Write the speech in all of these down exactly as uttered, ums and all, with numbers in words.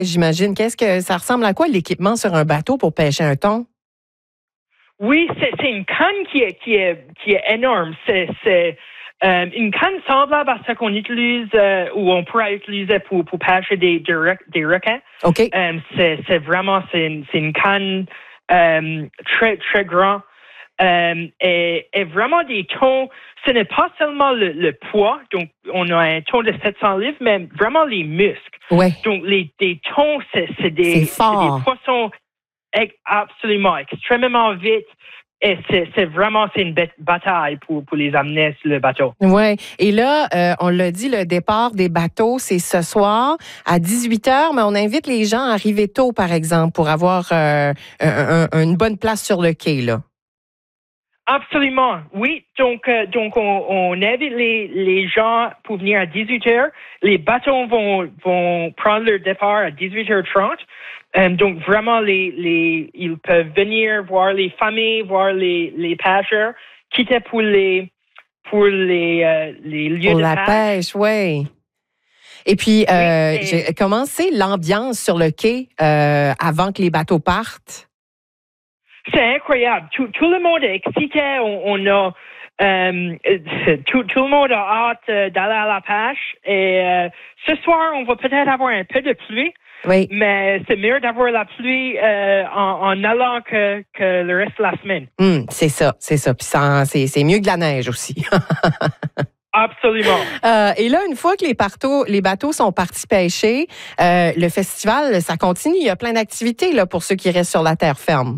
J'imagine. Qu'est-ce que ça ressemble à quoi l'équipement sur un bateau pour pêcher un thon? Oui, c'est, c'est une canne qui est, qui est, qui est énorme. C'est, c'est euh, une canne semblable à ce qu'on utilise euh, ou on pourrait utiliser pour, pour pêcher des, des, des requins. OK. Euh, c'est, c'est vraiment, c'est une, c'est une canne euh, très, très grande. Euh, et, et vraiment des thons, ce n'est pas seulement le, le poids, donc on a un thon de sept cents livres, mais vraiment les muscles. Ouais. Donc les des thons, c'est, c'est, des, C'est fort. c'est des poissons absolument extrêmement vite. Et c'est, c'est vraiment c'est une bataille pour, pour les amener sur le bateau. Oui. Et là, euh, on l'a dit, le départ des bateaux, c'est ce soir à dix-huit heures, mais on invite les gens à arriver tôt, par exemple, pour avoir euh, un, un, une bonne place sur le quai, là. Absolument, oui. Donc, euh, donc on, on invite les, les gens pour venir à dix-huit heures. Les bateaux vont, vont prendre leur départ à dix-huit heures trente. Euh, donc, vraiment, les, les, ils peuvent venir voir les familles, voir les, les pêcheurs, quitter pour les, pour les, euh, les lieux pour de la pêche. pêche, oui. Et puis, euh, Oui, et... j'ai, comment c'est l'ambiance sur le quai euh, avant que les bateaux partent? C'est incroyable. Tout, tout le monde est excité. On, on a euh, tout, tout le monde a hâte d'aller à la pêche. Et euh, ce soir, on va peut-être avoir un peu de pluie. Oui. Mais c'est mieux d'avoir la pluie euh, en, en allant que, que le reste de la semaine. Hum, c'est ça, c'est ça. Puis ça, c'est, c'est mieux que la neige aussi. Absolument. Euh, et là, une fois que les bateaux, les bateaux sont partis pêcher, euh, le festival, ça continue. Il y a plein d'activités là pour ceux qui restent sur la terre ferme.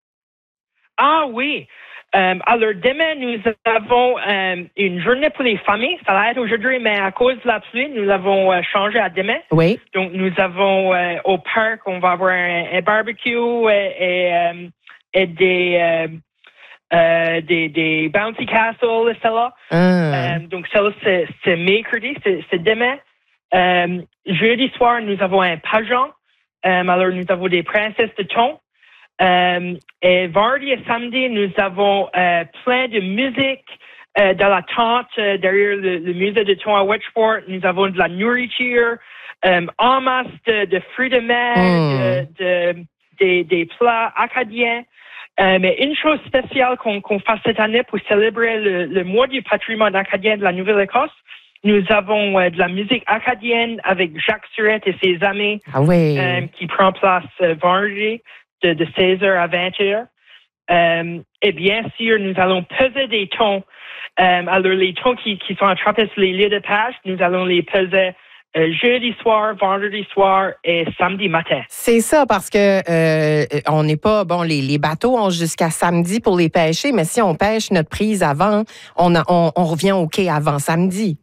Ah oui. Euh, alors, demain, nous avons euh, une journée pour les familles. Ça va être aujourd'hui, mais à cause de la pluie, nous l'avons euh, changé à demain. Oui. Donc, nous avons euh, au parc, on va avoir un, un barbecue et, et, euh, et des, euh, euh, des, des bouncy castles, et cela. Ah. Euh, donc, ça, c'est, c'est mercredi, c'est, c'est demain. Euh, jeudi soir, nous avons un pageant. Euh, alors, nous avons des princesses de thon. Euh, et vendredi et samedi, nous avons euh, plein de musique euh, dans la tente euh, derrière le, le musée de thon à Wedgeport. Nous avons de la nourriture, euh, en masse de, de fruits de mer, mm. de, de, des, des plats acadiens. Euh, mais une chose spéciale qu'on, qu'on fasse cette année pour célébrer le, le mois du patrimoine acadien de la Nouvelle-Écosse, nous avons euh, de la musique acadienne avec Jacques Surette et ses amis ah oui. euh, qui prend place euh, vendredi. De, de seize heures à vingt heures. Euh, et bien sûr, nous allons peser des thons. Euh, alors, les thons qui, qui sont attrapés sur les lieux de pêche, nous allons les peser euh, jeudi soir, vendredi soir et samedi matin. C'est ça, parce que euh, on n'est pas, bon, les, les bateaux ont jusqu'à samedi pour les pêcher, mais si on pêche notre prise avant, on, a, on, on revient au quai avant samedi.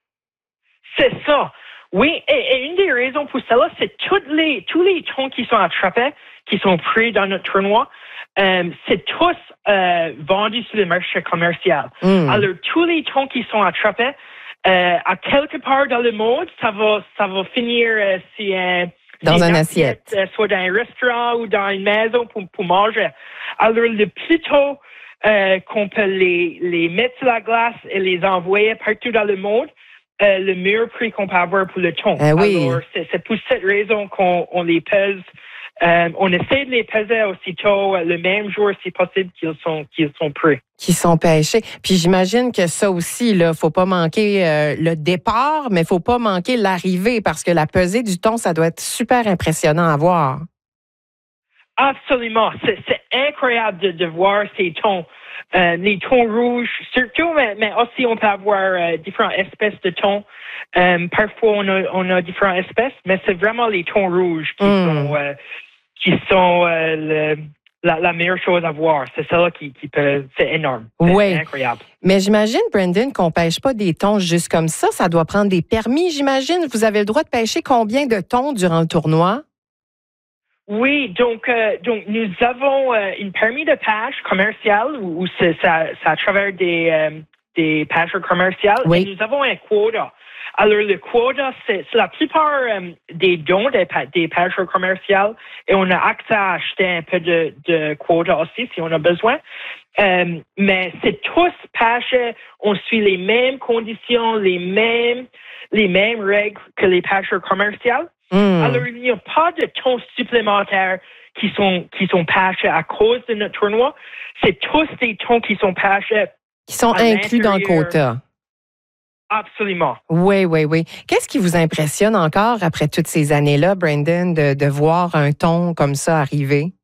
C'est ça. Oui, et, et une des raisons pour cela, c'est toutes les, tous les thons qui sont attrapés, qui sont pris dans notre tournoi, euh, c'est tous euh, vendus sur le marché commercial. Mm. Alors, tous les thons qui sont attrapés, euh, à quelque part dans le monde, ça va, ça va finir euh, si un, dans si une assiette, assiette, euh, soit dans un restaurant ou dans une maison pour, pour manger. Alors, le plus tôt euh, qu'on peut les, les mettre sur la glace et les envoyer partout dans le monde, Euh, le meilleur prix qu'on peut avoir pour le thon. Euh, oui. Alors, c'est, c'est pour cette raison qu'on on les pèse. Euh, on essaie de les peser aussitôt, le même jour, si possible, qu'ils sont, qu'ils sont prêts. Qui sont pêchés. Puis j'imagine que ça aussi, là, faut pas manquer euh, le départ, mais faut pas manquer l'arrivée, parce que la pesée du thon, ça doit être super impressionnant à voir. Absolument. C'est, c'est incroyable de, de voir ces thons. Euh, les thons rouges, surtout, mais, mais aussi on peut avoir euh, différentes espèces de thons. Euh, parfois, on a, on a différentes espèces, mais c'est vraiment les thons rouges qui mm. sont, euh, qui sont euh, le, la, la meilleure chose à voir. C'est ça qui, qui peut... C'est énorme. C'est oui. incroyable. Mais j'imagine, Brendan, qu'on pêche pas des thons juste comme ça. Ça doit prendre des permis, j'imagine. Vous avez le droit de pêcher combien de thons durant le tournoi? Oui, donc euh, donc nous avons euh, une permis de pêche commerciale où, où c'est ça, ça à travers des euh, des pêcheurs commerciaux. Oui. Et nous avons un quota. Alors le quota, c'est, c'est la plupart euh, des dons des, des pêcheurs commerciaux et on a accès à acheter un peu de, de quota aussi si on a besoin. Euh, mais c'est tous pêcheurs, on suit les mêmes conditions, les mêmes les mêmes règles que les pêcheurs commerciaux. Mm. Alors, il n'y a pas de thons supplémentaires qui sont, qui sont pêchés à cause de notre tournoi. C'est tous des thons qui sont pêchés. Qui sont inclus dans le quota. Absolument. Oui, oui, oui. Qu'est-ce qui vous impressionne encore après toutes ces années-là, Brandon, de, de voir un thon comme ça arriver?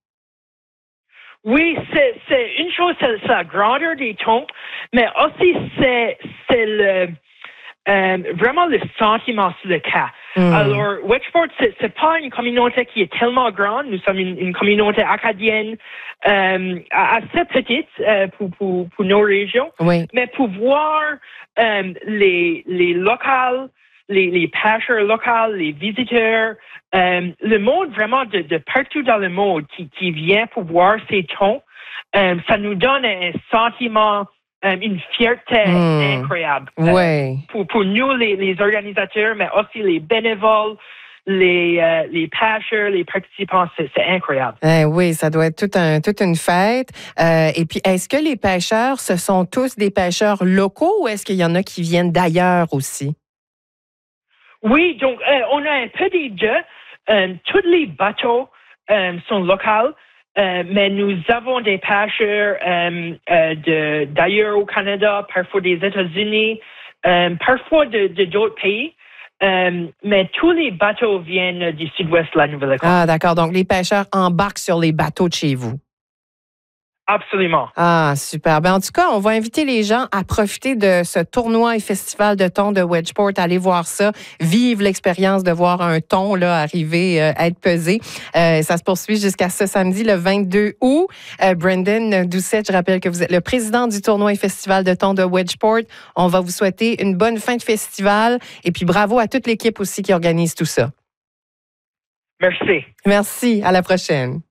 Oui, c'est, c'est une chose, c'est, c'est la grandeur des thons, mais aussi c'est, c'est le, euh, vraiment le sentiment sur le cas. Mm. Alors, Wedgeport, c'est, c'est pas une communauté qui est tellement grande. Nous sommes une, une communauté acadienne euh, assez petite euh, pour, pour, pour nos régions. Oui. Mais pour voir euh, les, les locaux, les, les pêcheurs locaux, les visiteurs, euh, le monde vraiment de, de partout dans le monde qui, qui vient pour voir ces thons, euh, ça nous donne un sentiment, euh, une fierté mmh. incroyable. Ouais. Euh, pour, pour nous, les, les organisateurs, mais aussi les bénévoles, les, euh, les pêcheurs, les participants, c'est, c'est incroyable. Eh oui, ça doit être tout un, toute une fête. Euh, et puis, est-ce que les pêcheurs, ce sont tous des pêcheurs locaux ou est-ce qu'il y en a qui viennent d'ailleurs aussi? Oui, donc euh, on a un peu des deux. Euh, tous les bateaux euh, sont locaux, euh, mais nous avons des pêcheurs euh, euh, de, d'ailleurs au Canada, parfois des États-Unis, euh, parfois de, de d'autres pays. Euh, mais tous les bateaux viennent du sud-ouest de la Nouvelle-Écosse. Ah, d'accord. Donc, les pêcheurs embarquent sur les bateaux de chez vous. Absolument. Ah, super. Ben, en tout cas, on va inviter les gens à profiter de ce tournoi et festival de thon de Wedgeport. Allez voir ça. Vive l'expérience de voir un thon là, arriver, euh, être pesé. Euh, ça se poursuit jusqu'à ce samedi, le vingt-deux août. Euh, Brandon Doucette, je rappelle que vous êtes le président du tournoi et festival de thon de Wedgeport. On va vous souhaiter une bonne fin de festival. Et puis, bravo à toute l'équipe aussi qui organise tout ça. Merci. Merci. À la prochaine.